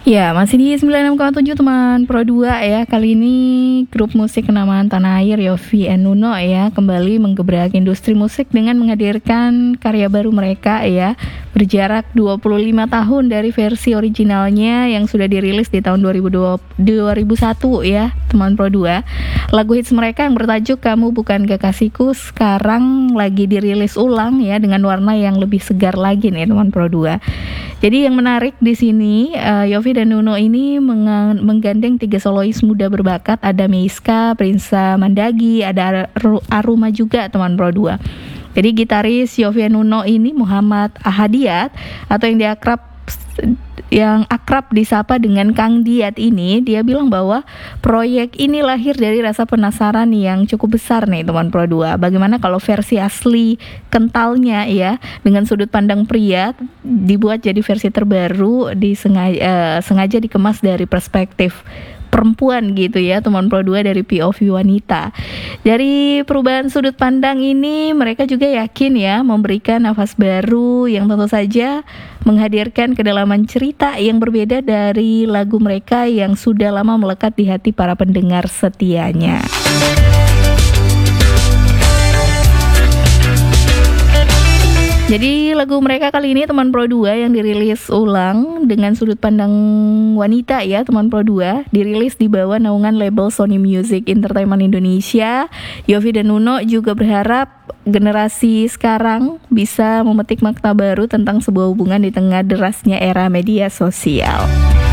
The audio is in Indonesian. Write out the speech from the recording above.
Ya, masih di 96,7 teman Pro 2 ya. Kali ini grup musik kenamaan tanah air Yovie and Nuno ya kembali menggebrak industri musik dengan menghadirkan karya baru mereka ya. Berjarak 25 tahun dari versi originalnya yang sudah dirilis di tahun 2001 ya, teman Pro 2. Lagu hits mereka yang bertajuk Kamu Bukan Kekasihku sekarang lagi dirilis ulang ya dengan warna yang lebih segar lagi nih teman Pro 2. Jadi yang menarik di sini Yovie dan Nuno ini menggandeng 3 solois muda berbakat. Ada Meiska, Prinsa Mandagi, ada Aruma juga teman Pro 2. Jadi gitaris Yovie dan Nuno ini Muhammad Ahadiat atau yang akrab disapa dengan Kang Diat ini, dia bilang bahwa proyek ini lahir dari rasa penasaran yang cukup besar nih teman Pro 2. Bagaimana kalau versi asli kentalnya ya dengan sudut pandang pria dibuat jadi versi terbaru, sengaja dikemas dari perspektif perempuan gitu ya teman Pro 2 dari POV wanita. Dari perubahan sudut pandang ini mereka juga yakin ya memberikan nafas baru yang tentu saja menghadirkan kedalaman cerita yang berbeda dari lagu mereka yang sudah lama melekat di hati para pendengar setianya. Jadi lagu mereka kali ini teman Pro 2 yang dirilis ulang dengan sudut pandang wanita ya teman Pro 2, dirilis di bawah naungan label Sony Music Entertainment Indonesia. Yovie dan Nuno juga berharap generasi sekarang bisa memetik makna baru tentang sebuah hubungan di tengah derasnya era media sosial.